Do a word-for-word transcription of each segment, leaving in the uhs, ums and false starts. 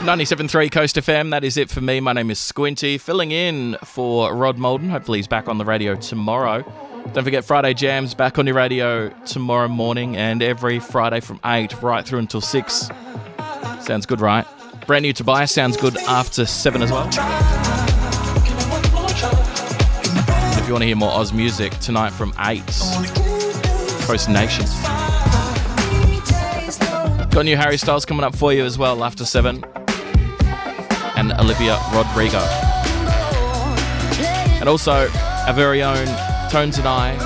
ninety-seven point three Coast F M, that is it for me. My name is Squinty, filling in for Rod Molden. Hopefully he's back on the radio tomorrow. Don't forget Friday Jams back on your radio tomorrow morning and every Friday from eight right through until six. Sounds good, right? Brand new Tobias sounds good after seven as well. If you want to hear more Oz music, tonight from eight, Coast Nation. Got new Harry Styles coming up for you as well after seven. And Olivia Rodrigo. And also our very own Tones and I,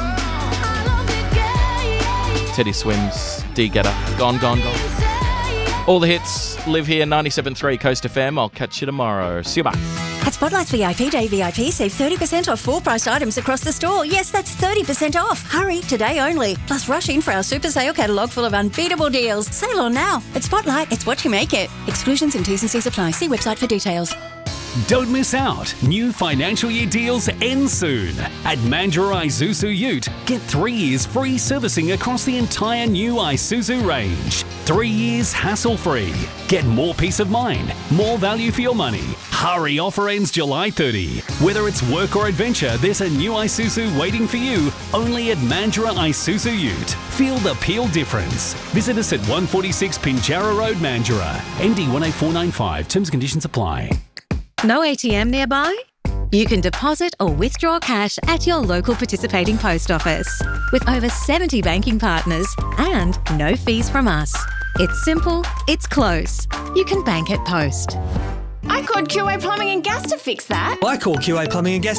Teddy Swims, D Getter, Gone, Gone, Gone. All the hits live here, ninety-seven point three Coast F M. I'll catch you tomorrow. See you, bye. At Spotlight's V I P Day V I P, save thirty percent off full-priced items across the store. Yes, that's thirty percent off. Hurry, today only. Plus, rush in for our super sale catalogue full of unbeatable deals. Sale on now. At Spotlight, it's what you make it. Exclusions and T's and C's apply. See website for details. Don't miss out. New financial year deals end soon. At Mandurah Isuzu Ute, get three years free servicing across the entire new Isuzu range. Three years hassle-free. Get more peace of mind, more value for your money. Hurry, offer ends July thirtieth. Whether it's work or adventure, there's a new Isuzu waiting for you only at Mandurah Isuzu Ute. Feel the Peel difference. Visit us at one forty-six Pinjarra Road, Mandurah. M D one eight four nine five. Terms and conditions apply. No A T M nearby? You can deposit or withdraw cash at your local participating post office. With over seventy banking partners and no fees from us. It's simple, it's close. You can bank at Post. I called Q A Plumbing and Gas to fix that. I called Q A Plumbing and Gas